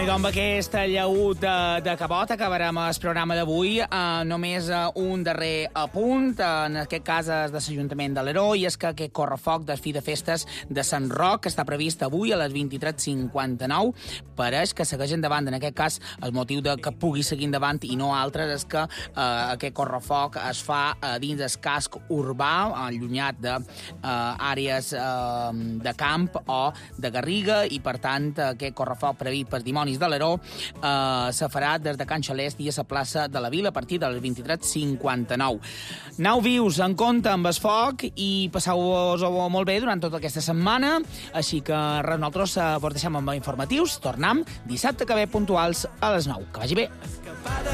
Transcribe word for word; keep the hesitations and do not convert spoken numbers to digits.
I doncs amb aquest llaüt de, de cabot acabarem el programa d'avui. Uh, només uh, un darrer apunt, uh, en aquest cas és de l'Ajuntament de l'Eró, i és que aquest correfoc del Fi de Festes de Sant Roc, que està previst avui a les vint-i-tres cinquanta-nou, pareix que segueix endavant. En aquest cas, el motiu de que pugui seguir endavant i no altres és que uh, aquest correfoc es fa uh, dins el casc urbà, allunyat d'àrees uh, uh, de camp o de garriga, i per tant aquest correfoc previst per dimonis de l'Eró eh, se farà des de Can Xalest i a la plaça de la Vila a partir de les vint-i-tres cinquanta-nou. Nau vius en compte amb el foc i passeu-vos-ho molt bé durant tota aquesta setmana, així que res, nosaltres eh, vos deixem amb informatius. Tornem dissabte que ve puntuals a les nou. Que vagi bé.